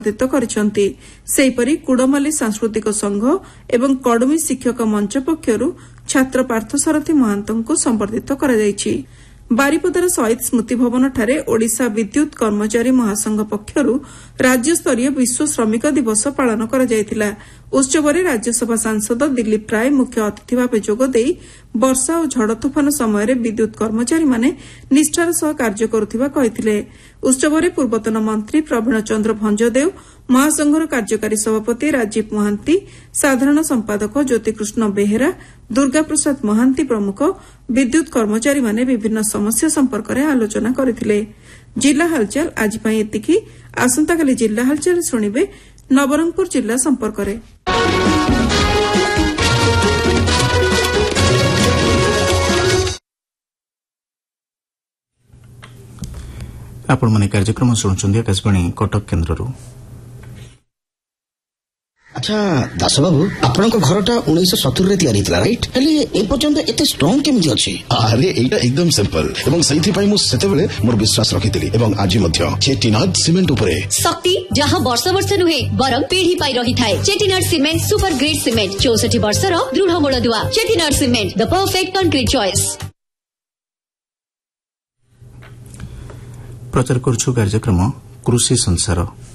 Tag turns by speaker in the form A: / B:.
A: ସମ୍ବର୍ଦ୍ଧିତ କରିଛନ୍ତି। ସେହିପରି କୁଡମାଲି ସାଂସ୍କୃତିକ ସଂଘ ଏବଂ କଡମି ଶିକ୍ଷକ ମଞ୍ଚ ପକ୍ଷରୁ ଛାତ୍ର ପାର୍ଥସାରଥୀ ମହାନ୍ତଙ୍କୁ ସମ୍ବର୍ଦ୍ଧିତ କରାଯାଇଛି। ବାରିପଦାର ଶହୀଦ ସ୍ମୃତି ଭବନଠାରେ ଓଡ଼ିଶା ବିଦ୍ୟୁତ୍ କର୍ମଚାରୀ ମହାସଂଘ ପକ୍ଷରୁ ରାଜ୍ୟସ୍ତରୀୟ ବିଶ୍ୱ ଶ୍ରମିକ ଦିବସ ପାଳନ କରାଯାଇଥିଲା। ଉତ୍ସବରେ ରାଜ୍ୟସଭା ସାଂସଦ ଦିଲ୍ଲୀପ ରାୟ ମୁଖ୍ୟ ଅତିଥି ଭାବେ ଯୋଗଦେଇ ବର୍ଷା ଓ ଝଡ଼ ତୋଫାନ ସମୟରେ ବିଦ୍ୟୁତ୍ କର୍ମଚାରୀମାନେ ନିଷ୍ଠାର ସହ କାର୍ଯ୍ୟ କରୁଥିବା କହିଥିଲେ। ଉତ୍ସବରେ ପୂର୍ବତନ ମନ୍ତ୍ରୀ ପ୍ରବୀଣ ଚନ୍ଦ୍ର ଭଞ୍ଜଦେଓ, ମହାସଂଘର କାର୍ଯ୍ୟକାରୀ ସଭାପତି ରାଜୀବ ମହାନ୍ତି, ସାଧାରଣ ସମ୍ପାଦକ ଜ୍ୟୋତିକୃଷ୍ଣ ବେହେରା, ଦୁର୍ଗାପ୍ରସାଦ ମହାନ୍ତି ପ୍ରମୁଖ ବିଦ୍ୟୁତ୍ କର୍ମଚାରୀମାନେ ବିଭିନ୍ନ ସମସ୍ୟା ସମ୍ପର୍କରେ ଆଲୋଚନା କରିଥିଲେ। ଜିଲ୍ଲା ହାଲଚାଲ ଆଜି ପାଇଁ ଏତିକି। ଆସନ୍ତାକାଲି ଜିଲ୍ଲା ହାଲଚାଲ ଶୁଣିବେ ନବରଙ୍ଗପୁର ଜିଲ୍ଲା ସମ୍ପର୍କରେ।
B: ଆପଣମାନେ କାର୍ଯ୍ୟକ୍ରମ ଶୁଣୁଛନ୍ତି ଆକାଶବାଣୀ କଟକ କେନ୍ଦ୍ରରୁ।
C: আচ্ছা দাসবাবু আপনার ঘরটা 1970 তৈরি হয়েছিল রাইট হলে এ পর্যন্ত এত স্ট্রং কেমতি আছে?
D: আরে এইটা একদম সিম্পল এবং সেইথিপাই মু সেতেবেলে মোর বিশ্বাস রখিଥିଲି এবং আজি মধ্য চেটিনাড সিমেন্ট উপরে
E: শক্তি যাহা বর্ষ বর্ষ নুহে বরং পিঢ়ি পাই রহিথায়। Chettinad cement super grade cement 64 বর্ষর দৃঢ় মূলদুয়া। চেটিনাড সিমেন্ট দ পারফেক্ট কনক্রিট চয়েস।
B: প্রচার করছু কার্যক্রম কৃষি সংসার।